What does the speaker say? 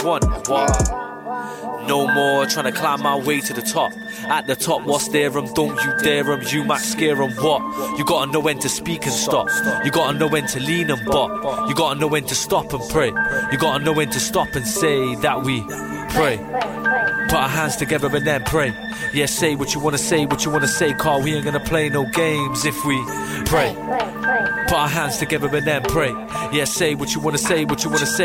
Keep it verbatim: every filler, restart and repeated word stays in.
One, what? No more trying to climb my way to the top. At the top, what's there? Um, don't you dare 'em, you might scare 'em. What? You gotta know when to speak and stop. You gotta know when to lean and bop. You gotta know when to stop and pray. You gotta know when to stop and say that we pray. Put our hands together and then pray. Yeah, say what you wanna say, what you wanna say, Carl. We ain't gonna play no games if we pray. Put our hands together and then pray. Yeah, say what you wanna say, what you wanna say.